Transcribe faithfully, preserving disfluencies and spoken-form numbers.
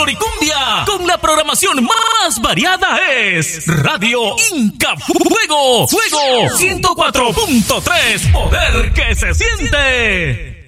Floricumbia, con la programación más variada es Radio Inca Fuego, Fuego ciento cuatro punto tres, poder que se siente.